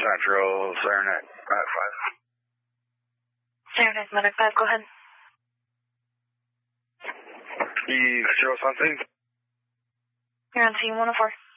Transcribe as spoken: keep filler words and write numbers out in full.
Central, Saranac, five. Saranac, Medic five, go ahead. Eve zero something. You're on scene one oh four.